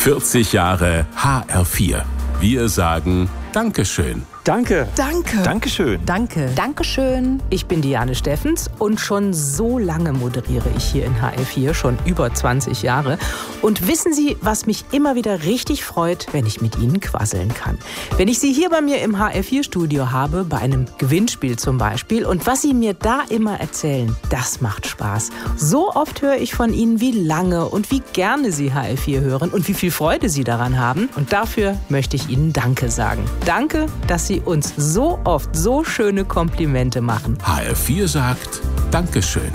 40 Jahre HR4. Wir sagen Dankeschön. Danke. Danke. Dankeschön. Danke. Dankeschön. Ich bin Diane Steffens und schon so lange moderiere ich hier in HR4, schon über 20 Jahre. Und wissen Sie, was mich immer wieder richtig freut, wenn ich mit Ihnen quasseln kann? Wenn ich Sie hier bei mir im HR4-Studio habe, bei einem Gewinnspiel zum Beispiel, und was Sie mir da immer erzählen, das macht Spaß. So oft höre ich von Ihnen, wie lange und wie gerne Sie HR4 hören und wie viel Freude Sie daran haben. Und dafür möchte ich Ihnen Danke sagen. Danke, dass Sie uns so oft so schöne Komplimente machen. HR4 sagt Dankeschön.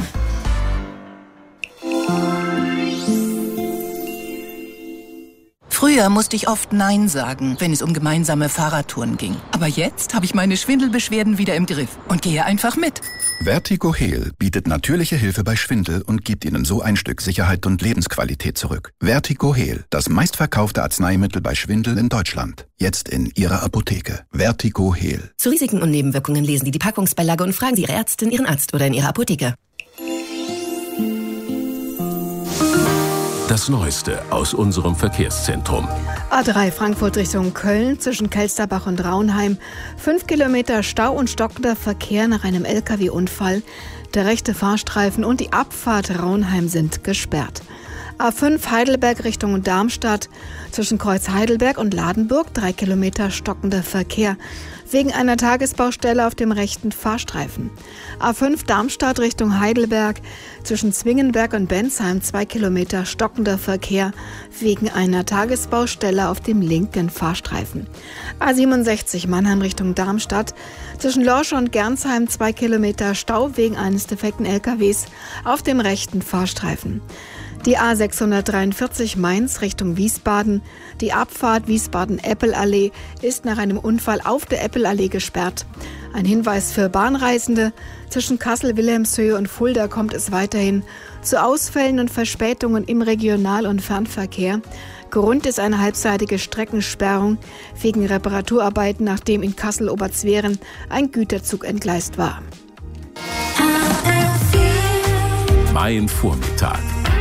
Früher musste ich oft Nein sagen, wenn es um gemeinsame Fahrradtouren ging. Aber jetzt habe ich meine Schwindelbeschwerden wieder im Griff und gehe einfach mit. Vertigo Heal bietet natürliche Hilfe bei Schwindel und gibt Ihnen so ein Stück Sicherheit und Lebensqualität zurück. Vertigo Heal, das meistverkaufte Arzneimittel bei Schwindel in Deutschland. Jetzt in Ihrer Apotheke. Vertigo Heal. Zu Risiken und Nebenwirkungen lesen Sie die Packungsbeilage und fragen Sie Ihre Ärztin, Ihren Arzt oder in Ihrer Apotheke. Das Neueste aus unserem Verkehrszentrum. A3 Frankfurt Richtung Köln zwischen Kelsterbach und Raunheim. 5 Kilometer Stau und stockender Verkehr nach einem LKW-Unfall. Der rechte Fahrstreifen und die Abfahrt Raunheim sind gesperrt. A5 Heidelberg Richtung Darmstadt zwischen Kreuz Heidelberg und Ladenburg. 3 Kilometer stockender Verkehr wegen einer Tagesbaustelle auf dem rechten Fahrstreifen. A5 Darmstadt Richtung Heidelberg zwischen Zwingenberg und Bensheim. 2 Kilometer stockender Verkehr wegen einer Tagesbaustelle auf dem linken Fahrstreifen. A67 Mannheim Richtung Darmstadt zwischen Lorsch und Gernsheim. 2 Kilometer Stau wegen eines defekten LKWs auf dem rechten Fahrstreifen. Die A643 Mainz Richtung Wiesbaden. Die Abfahrt Wiesbaden-Eppelallee ist nach einem Unfall auf der Eppelallee gesperrt. Ein Hinweis für Bahnreisende: Zwischen Kassel-Wilhelmshöhe und Fulda kommt es weiterhin zu Ausfällen und Verspätungen im Regional- und Fernverkehr. Grund ist eine halbseitige Streckensperrung wegen Reparaturarbeiten, nachdem in Kassel-Oberzweren ein Güterzug entgleist war. Mein Vormittag.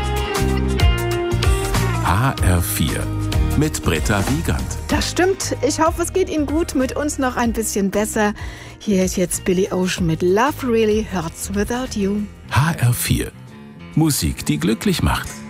HR4 mit Britta Wiegand. Das stimmt. Ich hoffe, es geht Ihnen gut, mit uns noch ein bisschen besser. Hier ist jetzt Billy Ocean mit Love Really Hurts Without You. HR4. Musik, die glücklich macht.